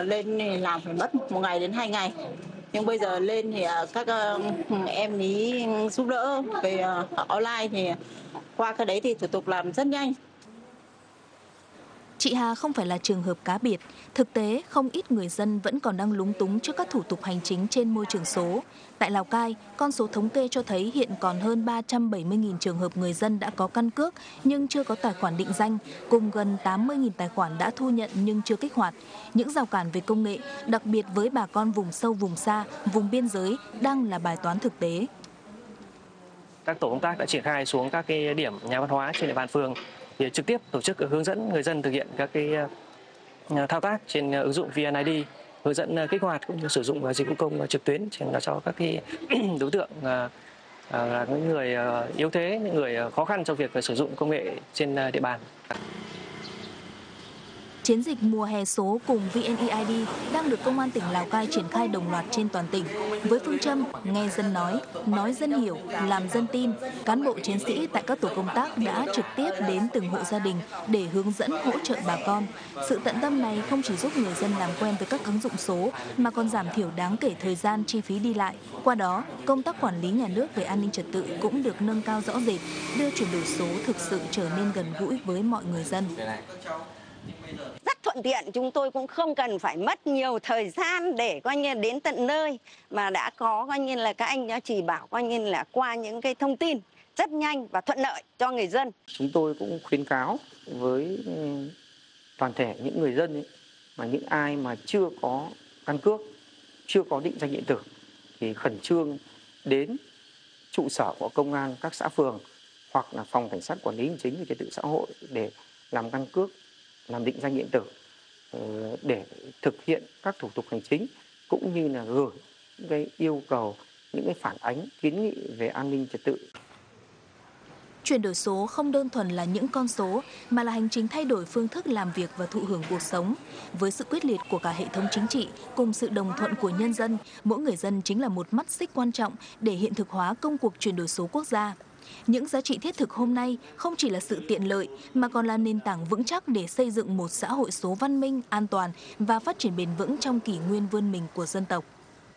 lên thì làm phải mất 1 ngày đến 2 ngày. Nhưng bây giờ lên thì các em ý giúp đỡ về online thì qua cái đấy thì thủ tục làm rất nhanh. Chị Hà không phải là trường hợp cá biệt. Thực tế, không ít người dân vẫn còn đang lúng túng trước các thủ tục hành chính trên môi trường số. Tại Lào Cai, con số thống kê cho thấy hiện còn hơn 370.000 trường hợp người dân đã có căn cước nhưng chưa có tài khoản định danh, cùng gần 80.000 tài khoản đã thu nhận nhưng chưa kích hoạt. Những rào cản về công nghệ, đặc biệt với bà con vùng sâu, vùng xa, vùng biên giới, đang là bài toán thực tế. Các tổ công tác đã triển khai xuống các cái điểm nhà văn hóa trên địa bàn phường để trực tiếp tổ chức hướng dẫn người dân thực hiện các cái thao tác trên ứng dụng VNID, hướng dẫn kích hoạt cũng như sử dụng dịch vụ công trực tuyến cho các cái đối tượng là những người yếu thế, những người khó khăn trong việc sử dụng công nghệ trên địa bàn. Chiến dịch mùa hè số cùng VNeID đang được Công an tỉnh Lào Cai triển khai đồng loạt trên toàn tỉnh. Với phương châm nghe dân nói dân hiểu, làm dân tin, cán bộ chiến sĩ tại các tổ công tác đã trực tiếp đến từng hộ gia đình để hướng dẫn hỗ trợ bà con. Sự tận tâm này không chỉ giúp người dân làm quen với các ứng dụng số mà còn giảm thiểu đáng kể thời gian, chi phí đi lại. Qua đó, công tác quản lý nhà nước về an ninh trật tự cũng được nâng cao rõ rệt, đưa chuyển đổi số thực sự trở nên gần gũi với mọi người dân. Rất thuận tiện, chúng tôi cũng không cần phải mất nhiều thời gian để coi như đến tận nơi, mà đã có coi như là các anh đã chỉ bảo coi như là qua những cái thông tin rất nhanh và thuận lợi cho người dân. Chúng tôi cũng khuyến cáo với toàn thể những người dân ấy, mà những ai mà chưa có căn cước, chưa có định danh điện tử thì khẩn trương đến trụ sở của công an các xã phường hoặc là phòng cảnh sát quản lý hành chính về trật tự xã hội để làm căn cước, làm định danh điện tử để thực hiện các thủ tục hành chính, cũng như là gửi những cái yêu cầu, những cái phản ánh, kiến nghị về an ninh trật tự. Chuyển đổi số không đơn thuần là những con số mà là hành trình thay đổi phương thức làm việc và thụ hưởng cuộc sống. Với sự quyết liệt của cả hệ thống chính trị cùng sự đồng thuận của nhân dân, mỗi người dân chính là một mắt xích quan trọng để hiện thực hóa công cuộc chuyển đổi số quốc gia. Những giá trị thiết thực hôm nay không chỉ là sự tiện lợi mà còn là nền tảng vững chắc để xây dựng một xã hội số văn minh, an toàn và phát triển bền vững trong kỷ nguyên vươn mình của dân tộc.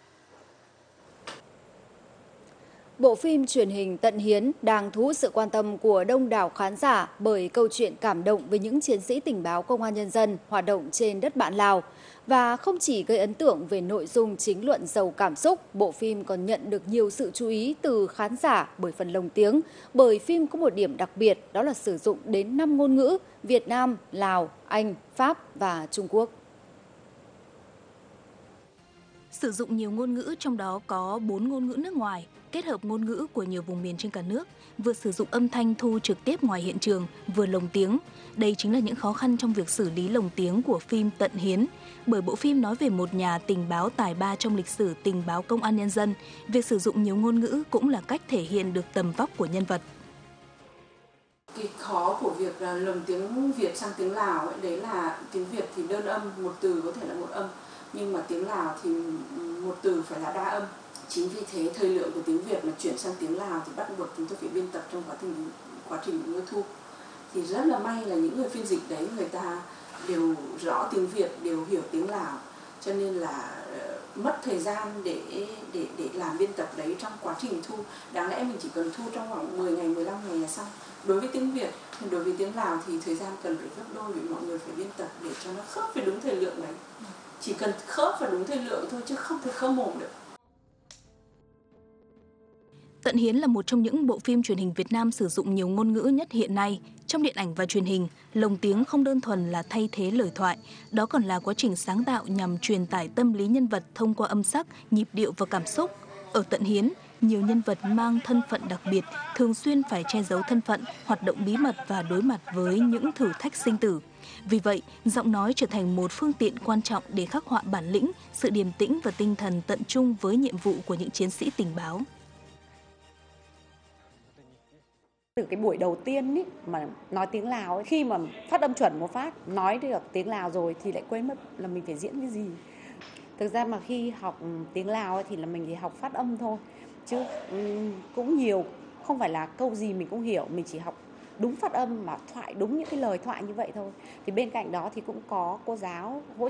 Bộ phim truyền hình Tận Hiến đang thu hút sự quan tâm của đông đảo khán giả bởi câu chuyện cảm động về những chiến sĩ tình báo công an nhân dân hoạt động trên đất bạn Lào. Và không chỉ gây ấn tượng về nội dung chính luận giàu cảm xúc, bộ phim còn nhận được nhiều sự chú ý từ khán giả bởi phần lồng tiếng. Bởi phim có một điểm đặc biệt, đó là sử dụng đến 5 ngôn ngữ: Việt Nam, Lào, Anh, Pháp và Trung Quốc. Sử dụng nhiều ngôn ngữ, trong đó có 4 ngôn ngữ nước ngoài, kết hợp ngôn ngữ của nhiều vùng miền trên cả nước, vừa sử dụng âm thanh thu trực tiếp ngoài hiện trường, vừa lồng tiếng. Đây chính là những khó khăn trong việc xử lý lồng tiếng của phim Tận Hiến. Bởi bộ phim nói về một nhà tình báo tài ba trong lịch sử tình báo công an nhân dân, việc sử dụng nhiều ngôn ngữ cũng là cách thể hiện được tầm vóc của nhân vật. Cái khó của việc lồng tiếng Việt sang tiếng Lào ấy, đấy là tiếng Việt thì đơn âm, một từ có thể là một âm, nhưng mà tiếng Lào thì một từ phải là đa âm. Chính vì thế thời lượng của tiếng Việt mà chuyển sang tiếng Lào thì bắt buộc chúng tôi phải biên tập trong quá trình nghe thu. Thì rất là may là những người phiên dịch đấy người ta đều rõ tiếng Việt, đều hiểu tiếng Lào, cho nên là mất thời gian để làm biên tập đấy trong quá trình thu. Đáng lẽ mình chỉ cần thu trong khoảng 10 ngày, 15 ngày là xong. Đối với tiếng Việt, đối với tiếng Lào thì thời gian cần phải gấp đôi, vì mọi người phải biên tập để cho nó khớp với đúng thời lượng đấy. Chỉ cần khớp và đúng thời lượng thôi chứ không thể khớp mồm được. Tận Hiến là một trong những bộ phim truyền hình Việt Nam sử dụng nhiều ngôn ngữ nhất hiện nay. Trong điện ảnh và truyền hình, lồng tiếng không đơn thuần là thay thế lời thoại, đó còn là quá trình sáng tạo nhằm truyền tải tâm lý nhân vật thông qua âm sắc, nhịp điệu và cảm xúc. Ở Tận Hiến, nhiều nhân vật mang thân phận đặc biệt, thường xuyên phải che giấu thân phận, hoạt động bí mật và đối mặt với những thử thách sinh tử. Vì vậy, giọng nói trở thành một phương tiện quan trọng để khắc họa bản lĩnh, sự điềm tĩnh và tinh thần tận trung với nhiệm vụ của những chiến sĩ tình báo. Từ cái buổi đầu tiên ý, mà nói tiếng Lào ấy, khi mà phát âm chuẩn một phát, nói được tiếng Lào rồi thì lại quên mất là mình phải diễn cái gì. Thực ra mà khi học tiếng Lào ấy, thì là mình chỉ học phát âm thôi, chứ cũng nhiều, không phải là câu gì mình cũng hiểu, mình chỉ học đúng phát âm mà thoại đúng những cái lời thoại như vậy thôi. Thì bên cạnh đó thì cũng có cô giáo hỗ